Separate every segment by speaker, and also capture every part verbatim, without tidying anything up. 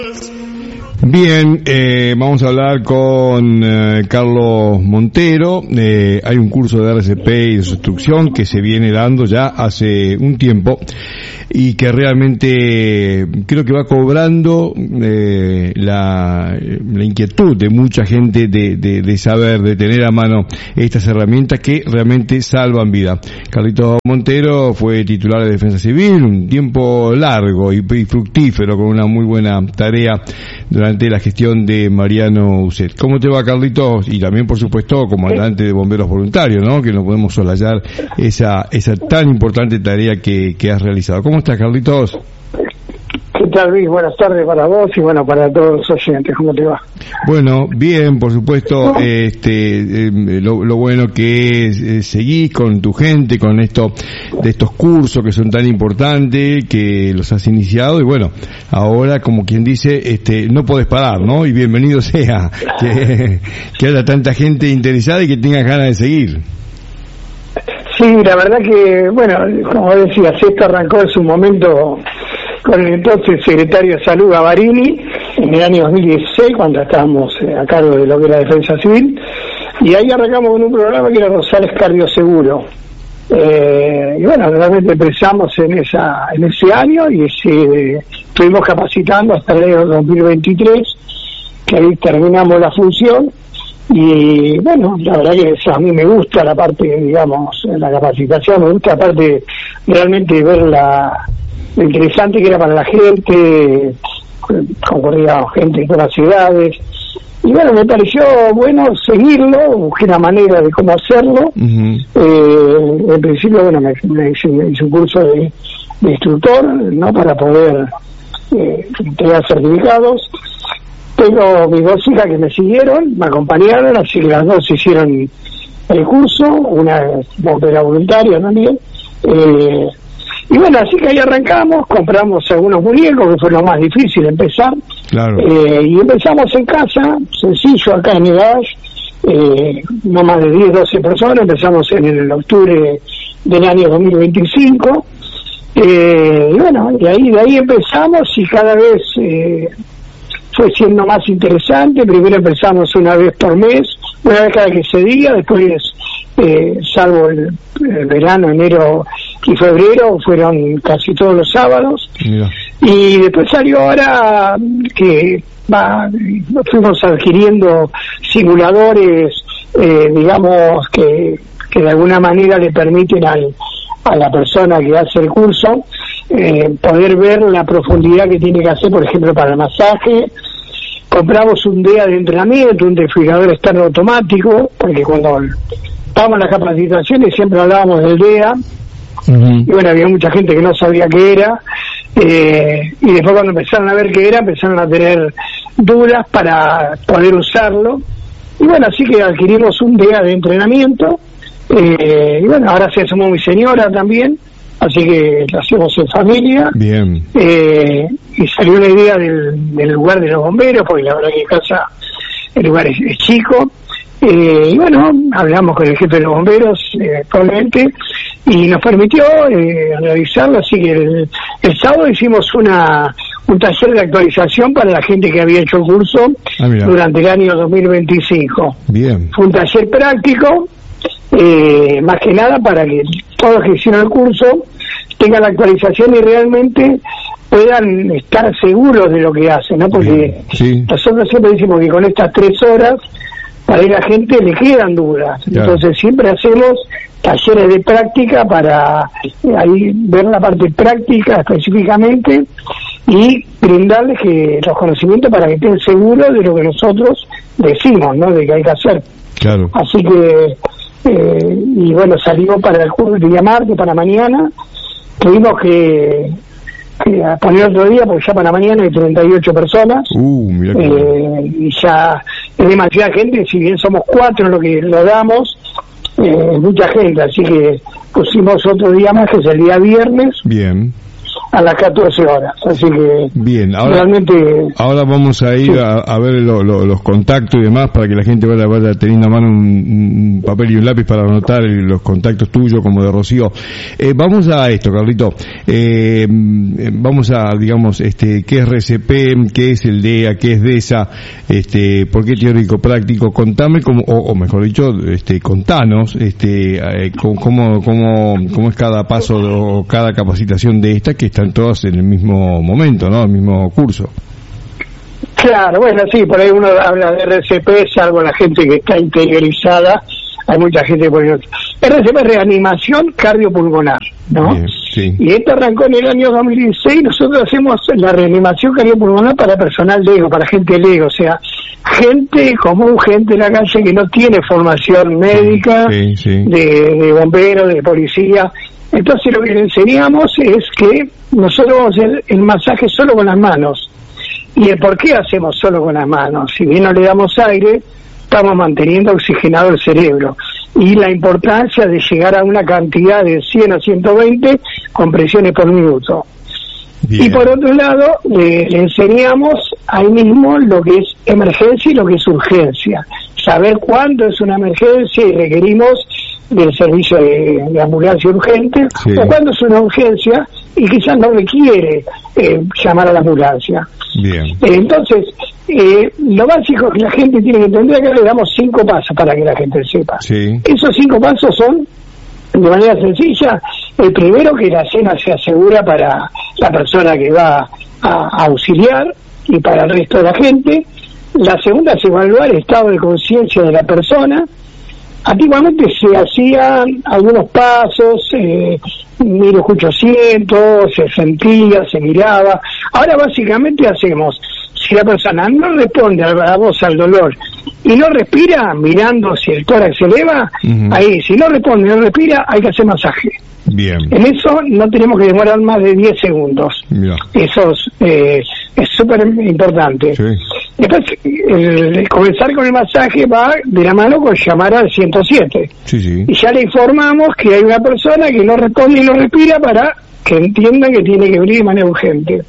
Speaker 1: Bien, eh, vamos a hablar con eh, Carlos Montero. Eh, hay un curso de R C P y de instrucción que se viene dando ya hace un tiempo y que realmente creo que va cobrando eh, la, la inquietud de mucha gente de, de, de saber, de tener a mano estas herramientas que realmente salvan vida. Carlitos Montero fue titular de Defensa Civil un tiempo largo y, y fructífero, con una muy buena tarea durante la gestión de Mariano Uset. ¿Cómo te va, Carlitos? Y también, por supuesto, comandante de bomberos voluntarios, ¿no? Que no podemos soslayar esa esa tan importante tarea que, que has realizado. ¿Cómo estás, Carlitos?
Speaker 2: ¿Qué tal, Luis? Buenas tardes para vos y bueno, para todos los oyentes. ¿Cómo te va?
Speaker 1: Bueno, bien, por supuesto. este eh, lo, lo bueno que es, eh, seguís con tu gente, con esto de estos cursos que son tan importantes, que los has iniciado y bueno, ahora, como quien dice, este no podés parar, ¿no? Y bienvenido sea que, que haya tanta gente interesada y que tengas ganas de seguir.
Speaker 2: Sí, la verdad que, bueno, como decías, esto arrancó en su momento con el entonces secretario de Salud, Gavarini, en el año dos mil dieciséis, cuando estábamos a cargo de lo que era Defensa Civil, y ahí arrancamos con un programa que era Rosales Cardioseguro. Eh, y bueno, realmente empezamos en esa en ese año y eh, estuvimos capacitando hasta el año dos mil veintitrés, que ahí terminamos la función. Y bueno, la verdad que a mí me gusta la parte, digamos, la capacitación, me gusta la parte realmente ver la, lo interesante que era para la gente, concurría gente de todas las ciudades, y bueno, me pareció bueno seguirlo, busqué una manera de cómo hacerlo. Uh-huh. eh, en principio, bueno, me, me hice, hice un curso de, de instructor, ¿no?, para poder eh, entregar certificados. Tengo mis dos hijas que me siguieron, me acompañaron, así que las dos hicieron el curso, una bombera voluntaria también. Eh, y bueno, así que ahí arrancamos, compramos algunos muñecos, que fue lo más difícil empezar. Claro. Eh, y empezamos en casa, sencillo, acá en Edad, eh, no más de diez, doce personas, empezamos en el octubre del año dos mil veinticinco. Eh, y bueno, y ahí, de ahí empezamos y cada vez... Eh, fue siendo más interesante. Primero empezamos una vez por mes, una vez cada quince días, después, eh, salvo el, el verano, enero y febrero, fueron casi todos los sábados. Yeah. Y después salió ahora que va, fuimos adquiriendo simuladores, eh, digamos, que, que de alguna manera le permiten al, a la persona que hace el curso Eh, poder ver la profundidad que tiene que hacer, por ejemplo, para el masaje. Compramos un D E A de entrenamiento, un desfibrilador externo automático, porque cuando estábamos en las capacitaciones siempre hablábamos del D E A, uh-huh. y bueno, había mucha gente que no sabía qué era, eh, y después cuando empezaron a ver qué era, empezaron a tener dudas para poder usarlo, y bueno, así que adquirimos un D E A de entrenamiento, eh, y bueno, ahora se sumó mi señora también, así que lo hacemos en familia. Bien. Eh, y salió la idea del, del lugar de los bomberos, porque la verdad que en casa el lugar es, es chico. Eh, y bueno, hablamos con el jefe de los bomberos eh, actualmente y nos permitió eh, realizarlo, así que el, el sábado hicimos una un taller de actualización para la gente que había hecho el curso ah, durante el año dos mil veinticinco. Bien. Fue un taller práctico, eh, más que nada para que todos los que hicieron el curso tengan la actualización y realmente puedan estar seguros de lo que hacen, ¿no? Porque sí. Nosotros siempre decimos que con estas tres horas para la gente le quedan dudas, claro. Entonces siempre hacemos talleres de práctica para ahí ver la parte práctica específicamente y brindarles que los conocimientos para que estén seguros de lo que nosotros decimos, ¿no?, de que hay que hacer. Claro. Así que eh, y bueno, salió para el jueves, día martes, para mañana. Tuvimos que, que poner otro día porque ya para mañana hay treinta y ocho personas. Uh, mira que eh, y ya es demasiada gente, si bien somos cuatro lo que lo damos, eh, mucha gente, así que pusimos otro día más, que es el día viernes. Bien. a las catorce horas, así que
Speaker 1: bien, ahora,
Speaker 2: realmente
Speaker 1: ahora vamos a ir
Speaker 2: sí.
Speaker 1: a, a ver lo, lo, los contactos y demás para que la gente vaya, vaya teniendo a mano un, un papel y un lápiz para anotar los contactos tuyos como de Rocío. Eh, vamos a esto, Carlito, eh, vamos a, digamos, este, ¿qué es R C P? ¿Qué es el D E A? ¿Qué es DESA? Este, ¿por qué teórico práctico? Contame, como, o, o mejor dicho, este, contanos, este, eh, cómo, cómo, cómo es cada paso o cada capacitación de esta, que están todas en el mismo momento, ¿no? El mismo curso.
Speaker 2: Claro, bueno, sí, por ahí uno habla de R C P, salvo la gente que está interiorizada, hay mucha gente por R C P es reanimación cardiopulmonar, ¿no?
Speaker 1: Bien, sí.
Speaker 2: Y esto arrancó en el año dos mil dieciséis, nosotros hacemos la reanimación cardiopulmonar para personal lego, para gente lego, o sea, gente común, gente de la calle que no tiene formación médica,
Speaker 1: sí, sí.
Speaker 2: De, de bombero, de policía. Entonces lo que le enseñamos es que nosotros vamos a hacer el masaje solo con las manos. ¿Y el por qué hacemos solo con las manos? Si bien no le damos aire, estamos manteniendo oxigenado el cerebro. Y la importancia de llegar a una cantidad de cien a ciento veinte compresiones por minuto. Bien. Y por otro lado, le, le enseñamos ahí mismo lo que es emergencia y lo que es urgencia. Saber cuándo es una emergencia y requerimos del servicio de, de ambulancia urgente, sí. O cuándo es una urgencia y quizás no requiere eh, llamar a la ambulancia.
Speaker 1: Bien.
Speaker 2: Eh, entonces, eh, lo básico que la gente tiene que entender es que le damos cinco pasos para que la gente sepa.
Speaker 1: Sí.
Speaker 2: Esos cinco pasos son, de manera sencilla, el primero, que la cena se asegura para la persona que va a, a auxiliar y para el resto de la gente. La segunda es evaluar el estado de conciencia de la persona. Antiguamente se hacían algunos pasos, eh, mil ochocientos, se sentía, se miraba. Ahora básicamente hacemos, si la persona no responde a la voz al dolor y no respira, mirando si el tórax se eleva, uh-huh. Ahí, si no responde, no respira, hay que hacer masaje.
Speaker 1: Bien.
Speaker 2: En eso no tenemos que demorar más de diez segundos.
Speaker 1: Mira.
Speaker 2: Eso es eh, es súper importante.
Speaker 1: Sí.
Speaker 2: Después, el, el comenzar con el masaje va de la mano con llamar al ciento siete.
Speaker 1: Sí, sí.
Speaker 2: Y ya le informamos que hay una persona que no responde y no respira para que entiendan que tiene que venir de manera urgente.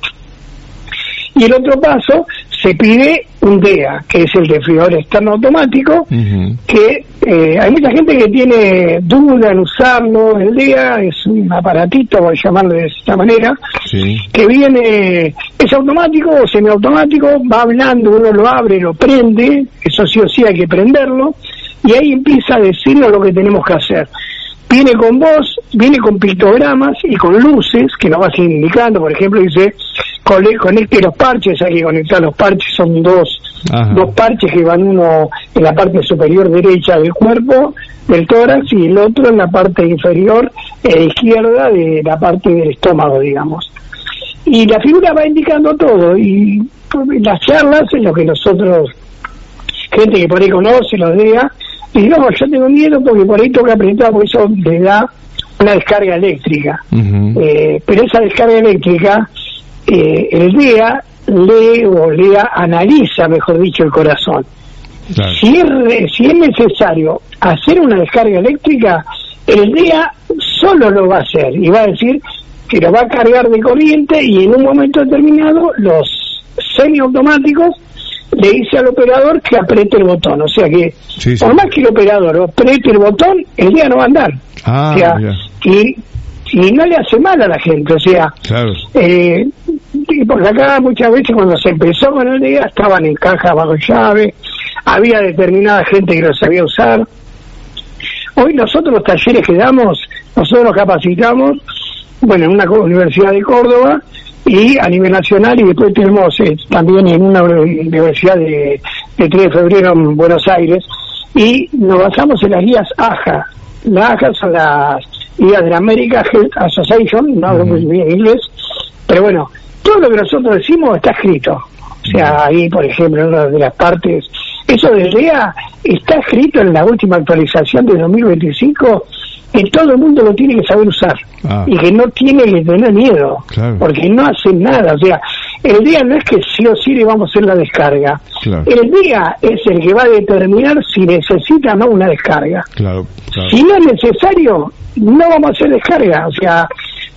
Speaker 2: Y el otro paso, se pide un D E A, que es el desfibrilador externo automático, uh-huh. Que eh, hay mucha gente que tiene duda en usarlo. El D E A es un aparatito, voy a llamarlo de esta manera, sí. Que viene, es automático o semiautomático, va hablando, uno lo abre, lo prende, eso sí o sí hay que prenderlo, y ahí empieza a decirnos lo que tenemos que hacer. Viene con voz, viene con pictogramas y con luces que nos va a ir indicando. Por ejemplo, dice, conecte los parches, hay que conectar los parches, son dos, dos parches que van uno en la parte superior derecha del cuerpo, del tórax, y el otro en la parte inferior eh, izquierda de la parte del estómago, digamos. Y la figura va indicando todo, y las charlas en lo que nosotros, gente que por ahí conoce, los D E A, y no, yo tengo miedo porque por ahí toca apretar, porque eso le da una descarga eléctrica. Uh-huh. Eh, pero esa descarga eléctrica, eh, el D E A lee o lea, analiza, mejor dicho, el corazón. Claro. Si es, si es necesario hacer una descarga eléctrica, el D E A solo lo va a hacer y va a decir que lo va a cargar de corriente, y en un momento determinado los semiautomáticos le dice al operador que apriete el botón, o sea que sí, sí. Por más que el operador apriete el botón, el D E A no va a andar. Ah, o sea, y, y no le hace mal a la gente, o sea, claro. eh, y porque acá muchas veces cuando se empezó con el D E A estaban en caja bajo llave, había determinada gente que lo sabía usar. Hoy nosotros los talleres que damos, nosotros nos capacitamos, bueno, en una universidad de Córdoba y a nivel nacional, y después tenemos eh, también en una universidad de, de tres de febrero en Buenos Aires, y nos basamos en las guías A J A. Las A J A son las guías de la American Heart Association, no hablo muy bien inglés, pero bueno, todo lo que nosotros decimos está escrito. O sea, ahí, por ejemplo, en una de las partes, eso del D E A está escrito en la última actualización de dos mil veinticinco, que todo el mundo lo tiene que saber usar, ah. y que no tiene que tener miedo, claro. Porque no hacen nada. O sea, el D E A no es que sí o sí le vamos a hacer la descarga, claro. El D E A es el que va a determinar si necesita o no una descarga, claro, claro. Si no es necesario, no vamos a hacer descarga. O sea,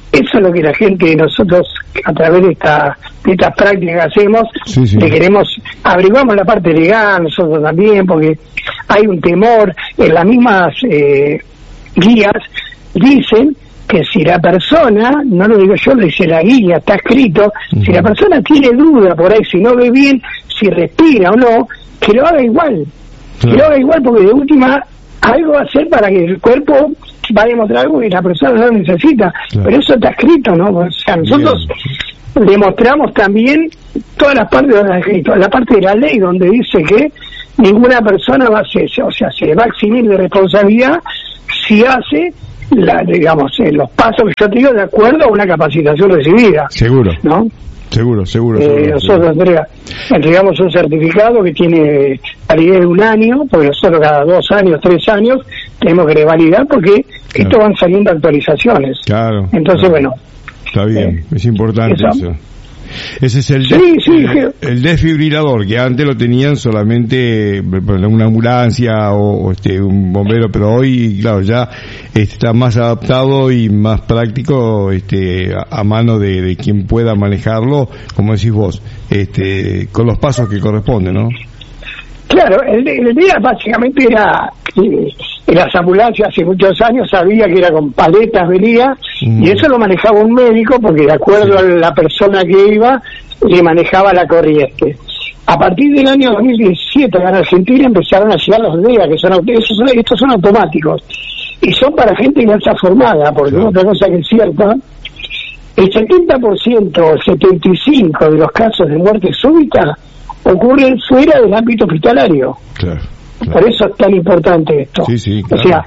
Speaker 2: eso es lo que la gente, nosotros, a través de, esta, de estas prácticas que hacemos,
Speaker 1: sí, sí.
Speaker 2: le queremos, averiguamos la parte legal, nosotros también, porque hay un temor, en las mismas eh, guías dicen que si la persona, no lo digo yo, lo dice la guía, está escrito, uh-huh. si la persona tiene duda por ahí, si no ve bien, si respira o no, que lo haga igual, claro. que lo haga igual, porque de última algo va a hacer para que el cuerpo va a demostrar algo que la persona no necesita, claro. pero eso está escrito, ¿no? O sea, nosotros bien. demostramos también todas las partes de la, escrito, la parte de la ley donde dice que ninguna persona va a hacer, o sea, se va a eximir de responsabilidad si hace la, digamos, eh, los pasos que yo te digo de acuerdo a una capacitación recibida.
Speaker 1: Seguro.
Speaker 2: ¿No?
Speaker 1: Seguro, seguro.
Speaker 2: Eh,
Speaker 1: seguro
Speaker 2: nosotros
Speaker 1: seguro.
Speaker 2: Entrega, entregamos un certificado que tiene validez de un año, porque nosotros cada dos años, tres años, tenemos que revalidar porque claro. esto van saliendo actualizaciones.
Speaker 1: Claro.
Speaker 2: Entonces,
Speaker 1: claro.
Speaker 2: bueno.
Speaker 1: Está bien, eh, es importante eso. eso. Ese es el,
Speaker 2: sí,
Speaker 1: de,
Speaker 2: sí,
Speaker 1: el, el desfibrilador, que antes lo tenían solamente una ambulancia o, o este un bombero, pero hoy, claro, ya está más adaptado y más práctico este a, a mano de, de quien pueda manejarlo, como decís vos, este con los pasos que corresponden, ¿no?
Speaker 2: Claro, el, el día básicamente era, eh, en las ambulancias hace muchos años sabía que era con paletas, venía, mm. y eso lo manejaba un médico porque de acuerdo sí. a la persona que iba, le manejaba la corriente. A partir del año dos mil diecisiete en Argentina empezaron a llegar los D E A, que son, esos son estos son automáticos, y son para gente que no está formada, porque claro. otra cosa que es cierta, el setenta por ciento, el setenta y cinco por ciento de los casos de muerte súbita ocurren fuera del ámbito hospitalario. Claro, claro. Por eso es tan importante esto.
Speaker 1: Sí, sí, claro.
Speaker 2: O sea,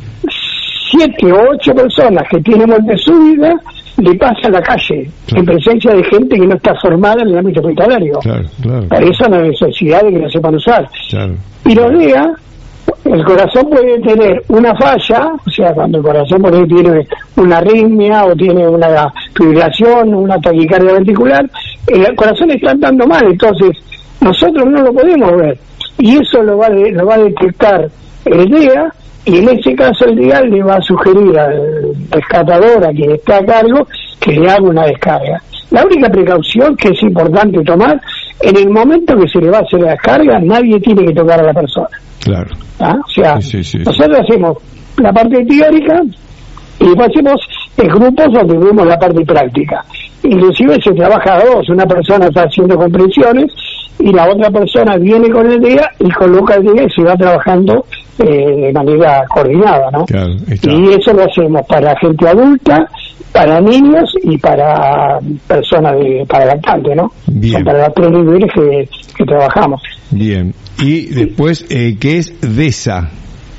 Speaker 2: siete o ocho personas que tienen muerte súbita le pasan a la calle, claro. en presencia de gente que no está formada en el ámbito hospitalario. Claro, claro. Por eso la necesidad de que lo sepan usar. Claro. Y los D E A, el corazón puede tener una falla, o sea, cuando el corazón por ahí tiene una arritmia o tiene una fibrilación, una taquicardia ventricular, el corazón está andando mal, entonces nosotros no lo podemos ver, y eso lo va a, de, lo va a detectar el D E A, y en ese caso el D E A le va a sugerir al rescatador, a quien está a cargo, que le haga una descarga. La única precaución que es importante tomar, en el momento que se le va a hacer la descarga, nadie tiene que tocar a la persona.
Speaker 1: Claro.
Speaker 2: ¿Ah? O sea,
Speaker 1: sí, sí, sí,
Speaker 2: nosotros
Speaker 1: sí.
Speaker 2: hacemos la parte teórica y después hacemos en grupos donde vemos la parte práctica. Inclusive se trabaja a dos, una persona está haciendo compresiones y la otra persona viene con el D E A y coloca el D E A y se va trabajando eh, de manera coordinada, ¿no?
Speaker 1: Claro,
Speaker 2: y eso lo hacemos para gente adulta, para niños y para personas de, para lactantes, ¿no?
Speaker 1: Bien.
Speaker 2: Son para los tres niveles que, que trabajamos.
Speaker 1: Bien. Y después, eh, ¿qué es D E S A?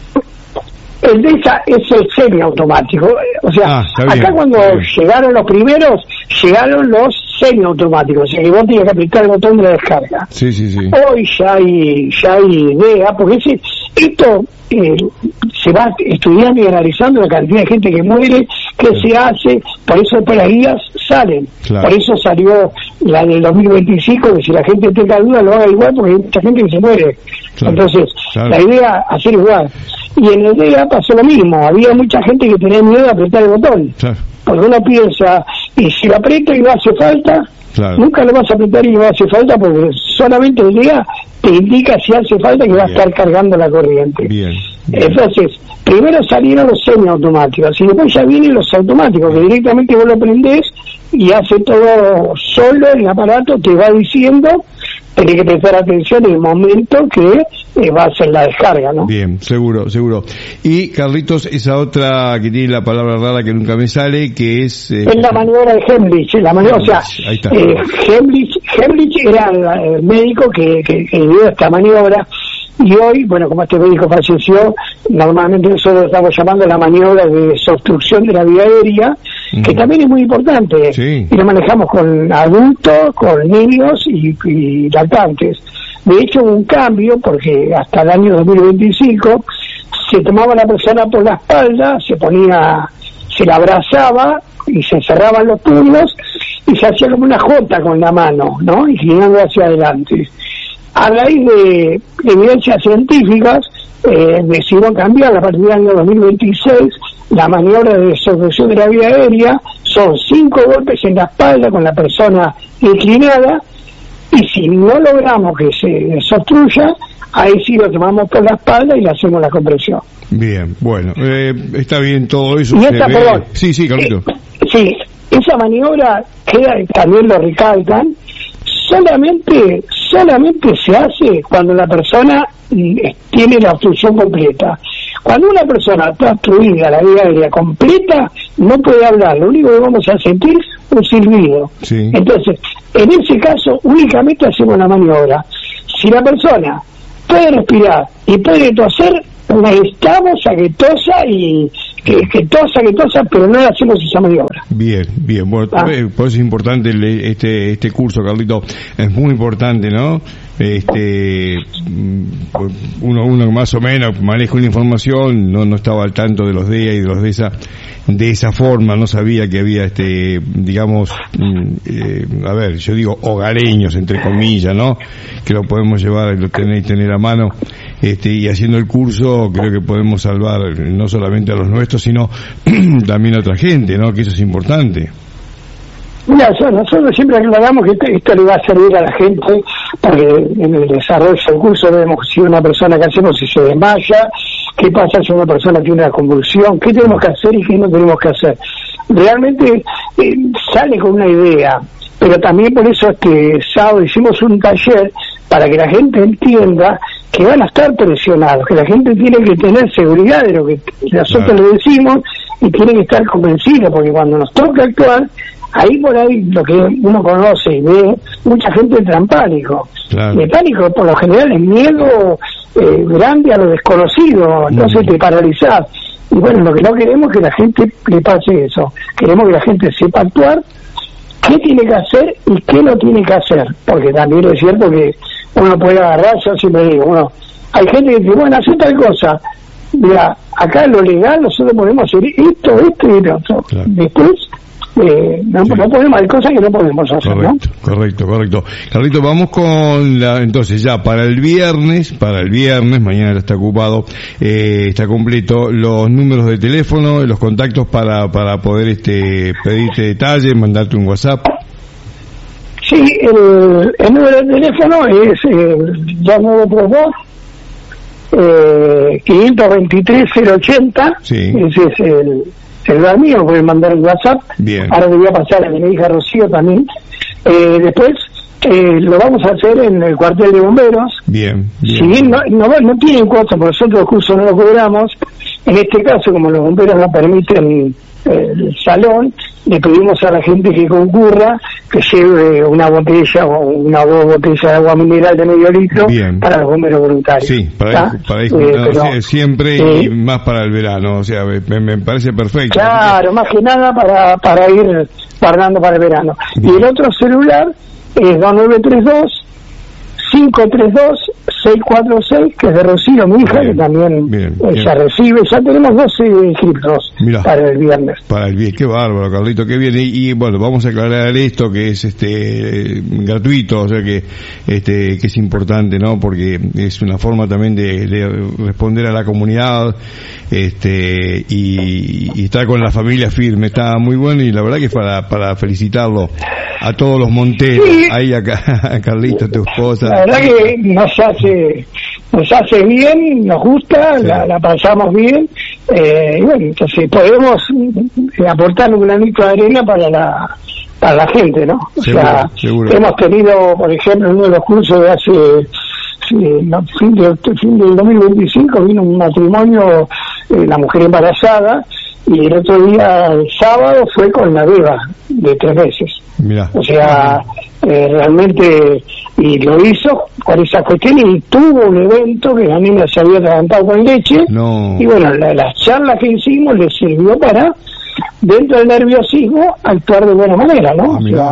Speaker 2: El D E S A es el semiautomático. O sea,
Speaker 1: ah,
Speaker 2: acá cuando llegaron los primeros, llegaron los semiautomáticos. O sea, que vos tenías que aplicar el botón de la descarga.
Speaker 1: Sí, sí, sí.
Speaker 2: Hoy ya hay, ya hay D E A, porque ese, esto eh, se va estudiando y analizando la cantidad de gente que muere, qué claro. se hace, por eso después las guías salen. Claro. Por eso salió la del dos mil veinticinco, que si la gente tenga duda lo haga igual, porque hay mucha gente que se muere. Claro. Entonces, claro. la idea es hacer igual. Y en el D E A pasó lo mismo, había mucha gente que tenía miedo de apretar el botón. Claro. Porque uno piensa, y si lo aprieto y no hace falta, claro. nunca lo vas a apretar y no hace falta, porque solamente el D E A te indica si hace falta que Bien. va a estar cargando la corriente.
Speaker 1: Bien. Bien.
Speaker 2: Entonces, primero salieron los semiautomáticos, y después ya vienen los automáticos, que directamente vos lo prendés y hace todo solo, el aparato te va diciendo, tenés que prestar atención en el momento que eh, va a hacer la descarga, ¿no?
Speaker 1: Bien, seguro, seguro. Y, Carlitos, esa otra que tiene la palabra rara que nunca me sale, que es... Eh,
Speaker 2: es la maniobra de Hemlich, la maniobra, o sea, eh, Hemlich, Hemlich era el médico que, que, que dio esta maniobra, y hoy, bueno, como este médico falleció, normalmente nosotros estamos llamando la maniobra de obstrucción de la vía aérea, uh-huh. que también es muy importante, sí. y lo manejamos con adultos, con niños y, y lactantes. De hecho, hubo un cambio, porque hasta el año dos mil veinticinco se tomaba la persona por la espalda, se ponía, se la abrazaba y se cerraban los puños y se hacía como una jota con la mano, ¿no? Inclinando hacia adelante. a raíz de evidencias científicas, eh, decidieron cambiar a partir del año dos mil veintiséis la maniobra de desobstrucción de la vía aérea. Son cinco golpes en la espalda con la persona inclinada, y si no logramos que se desobstruya, ahí sí lo tomamos por la espalda y le hacemos la compresión.
Speaker 1: Bien, bueno, eh, está bien todo eso.
Speaker 2: Y esta, perdón,
Speaker 1: sí, sí, Carlito.
Speaker 2: Eh, sí, esa maniobra queda, también lo recalcan, solamente solamente se hace cuando la persona tiene la obstrucción completa. Cuando una persona está obstruida, la vía aérea completa, no puede hablar, lo único que vamos a sentir es un silbido.
Speaker 1: Sí.
Speaker 2: Entonces, en ese caso, únicamente hacemos la maniobra. Si la persona puede respirar y puede toser, necesitamos a que tosa y que, que tosa, que tosa, pero no hacemos esa maniobra.
Speaker 1: Bien, bien, bueno, ah. por eso es importante el, este este curso, Carlito, es muy importante, ¿no? Este, uno, uno más o menos maneja una información, no no estaba al tanto de los D E A y de los de esa de esa forma, no sabía que había, este, digamos, eh, a ver, yo digo hogareños, entre comillas, ¿no? Que lo podemos llevar, lo tener y tener a mano, este, y haciendo el curso creo que podemos salvar no solamente a los nuestros, sino también a otra gente, ¿no? Que eso es importante.
Speaker 2: Mira, nosotros siempre aclaramos que esto le va a servir a la gente, porque en el desarrollo del curso vemos si una persona que hacemos si se desmaya, qué pasa si una persona tiene una convulsión, qué tenemos que hacer y qué no tenemos que hacer. Realmente eh, sale con una idea, pero también por eso este sábado hicimos un taller para que la gente entienda que van a estar presionados, que la gente tiene que tener seguridad de lo que nosotros claro. le decimos, y tiene que estar convencida, porque cuando nos toca actuar, ahí por ahí lo que uno conoce y ve, mucha gente entra en pánico. Claro. Y el pánico por lo general es miedo eh, grande a lo desconocido, entonces mm. te paralizás. Y bueno, lo que no queremos es que la gente le pase eso, queremos que la gente sepa actuar, qué tiene que hacer y qué no tiene que hacer, porque también es cierto que uno puede agarrar, yo siempre digo, uno, hay gente que dice, bueno, hace tal cosa, mira, acá en lo legal nosotros podemos hacer esto, esto y lo otro. Claro. Después Eh, no, sí. no podemos, hay cosas que no podemos hacer,
Speaker 1: correcto,
Speaker 2: ¿no?
Speaker 1: Correcto, correcto. Carlito, vamos con la, entonces ya para el viernes, para el viernes, mañana está ocupado, eh, está completo, los números de teléfono, los contactos para para poder este pedirte detalles, mandarte un WhatsApp.
Speaker 2: Sí, el, el número de teléfono es eh, dos nueve tres dos eh, quinientos veintitrés cero ochenta, sí. Ese es el celular mío, pueden mandar un WhatsApp.
Speaker 1: Bien.
Speaker 2: Ahora le voy a pasar a mi hija Rocío también. Eh, después eh, lo vamos a hacer en el cuartel de bomberos.
Speaker 1: Bien. bien.
Speaker 2: Si bien no, no, no tienen costo, porque nosotros el curso no lo cobramos, en este caso, como los bomberos no permiten eh, el salón, le pedimos a la gente que concurra que lleve una botella o una o dos botellas de agua mineral de medio litro. Bien. Para los bomberos voluntarios.
Speaker 1: Sí, para, para ir eh, pero, siempre eh, y más para el verano, o sea, me, me parece perfecto.
Speaker 2: Claro, más que nada para para ir guardando para el verano. Bien. Y el otro celular es dos nueve tres dos cinco tres dos seis cuatro seis, que es de Rocío, mi hija, bien, que también bien, ella bien. recibe. Ya tenemos doce inscriptos Mirá, para el viernes.
Speaker 1: Para el viernes, qué bárbaro, Carlito, qué bien. Y, y bueno, vamos a aclarar esto, que es este gratuito, o sea que este que es importante, ¿no? Porque es una forma también de, de responder a la comunidad, este y, y estar con la familia firme. Está muy bueno, y la verdad que es para para felicitarlo a todos los monteros, sí. Ahí acá, a Carlito, tu esposa.
Speaker 2: La verdad que nos hace, nos hace bien, nos gusta, sí. la, la pasamos bien, eh, y bueno, entonces podemos aportar un granito de arena para la para la gente, ¿no? O seguro, sea, seguro. Hemos tenido, por ejemplo, en uno de los cursos de hace sí, no, fin, de, fin del dos mil veinticinco vino un matrimonio, eh, la mujer embarazada, y el otro día, el sábado, fue con la beba de tres meses.
Speaker 1: Mirá.
Speaker 2: O sea, eh, realmente, y lo hizo con esa cuestión, y tuvo un evento que la niña se había atragantado con leche,
Speaker 1: no.
Speaker 2: Y bueno, la, la charla que hicimos le sirvió para, dentro del nerviosismo, actuar de buena manera, ¿no?
Speaker 1: Ah, mirá.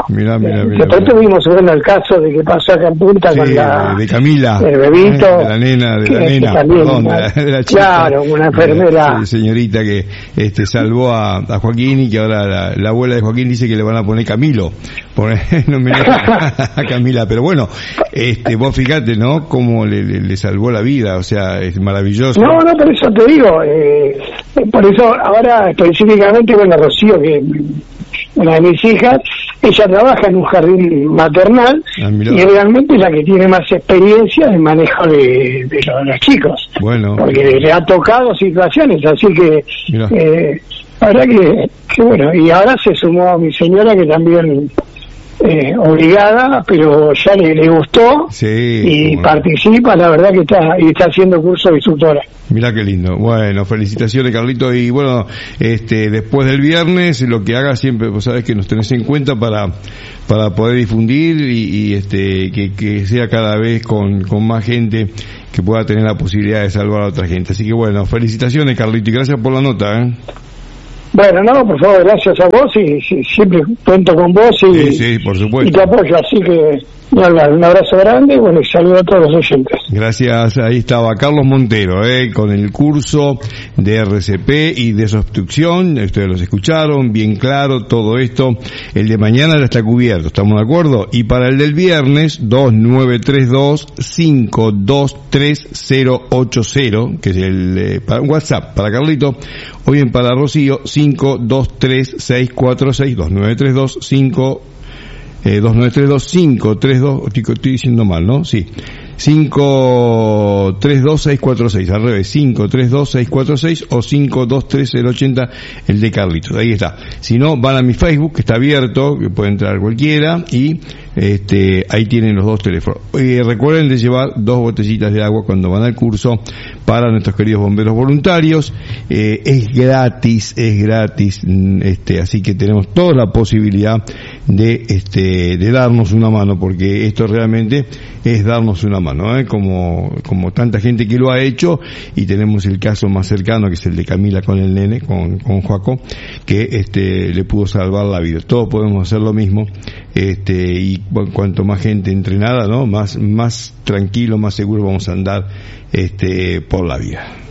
Speaker 1: Mirá, mirá, mirá.
Speaker 2: Después tuvimos, bueno, el caso de que pasó acá en Punta
Speaker 1: sí,
Speaker 2: con la...
Speaker 1: de Camila.
Speaker 2: El bebito.
Speaker 1: Eh, de la nena, de la
Speaker 2: que,
Speaker 1: nena,
Speaker 2: que también,
Speaker 1: perdón, de la, de la chica.
Speaker 2: Claro, una enfermera.
Speaker 1: Sí, señorita que este salvó a, a Joaquín y que ahora la, la abuela de Joaquín dice que le van a poner Camilo. Por, no me a Camila, pero bueno, este vos fíjate, ¿no? Cómo le, le, le salvó la vida, o sea, es maravilloso.
Speaker 2: No, no, por eso te digo, eh, por eso ahora específicamente, bueno, Rocío, que una de mis hijas, ella trabaja en un jardín maternal ah, y realmente es la que tiene más experiencia en manejo de, de, los, de los chicos.
Speaker 1: Bueno.
Speaker 2: Porque le ha tocado situaciones, así que, eh, la verdad que, que bueno, y ahora se sumó mi señora que también... Eh, obligada, pero ya le, le gustó
Speaker 1: sí,
Speaker 2: y
Speaker 1: bueno.
Speaker 2: participa, la verdad que está y está haciendo curso de instructora.
Speaker 1: Mirá qué lindo. Bueno, felicitaciones, Carlito, y bueno, este después del viernes lo que haga siempre, vos sabés que nos tenés en cuenta para para poder difundir y, y este que, que sea cada vez con, con más gente que pueda tener la posibilidad de salvar a otra gente. Así que bueno, felicitaciones, Carlito, y gracias por la nota, ¿eh?
Speaker 2: Bueno, no, por favor, gracias a vos y, y siempre cuento con vos y,
Speaker 1: sí, sí, por supuesto.
Speaker 2: y te apoyo, así que un abrazo grande, bueno, y saludo a todos los oyentes.
Speaker 1: Gracias, ahí estaba Carlos Montero, eh, con el curso de R C P y desobstrucción, ustedes los escucharon, bien claro todo esto, el de mañana ya está cubierto, ¿estamos de acuerdo? Y para el del viernes, dos nueve tres dos cinco dos tres cero ocho cero, que es el eh, para WhatsApp para Carlito, o bien para Rocío, cinco dos tres seis cuatro seis, dos nueve tres dos cinco Eh, dos nueve tres dos cinco tres dos, estoy, estoy diciendo mal, ¿no? Sí. cinco tres dos seis cuatro seis, al revés, cinco tres dos seis cuatro seis o cinco dos tres cero ochenta, el de Carlitos, ahí está. Si no, van a mi Facebook, que está abierto, que puede entrar cualquiera, y este ahí tienen los dos teléfonos. Eh, recuerden de llevar dos botellitas de agua cuando van al curso para nuestros queridos bomberos voluntarios. Eh, es gratis, es gratis, este, así que tenemos toda la posibilidad de este de darnos una mano, porque esto realmente es darnos una mano, ¿eh? como como tanta gente que lo ha hecho, y tenemos el caso más cercano que es el de Camila con el nene, con con Joaco, que este le pudo salvar la vida. Todos podemos hacer lo mismo, este y bueno, cuanto más gente entrenada, ¿no? Más más tranquilo, más seguro vamos a andar este por la vida.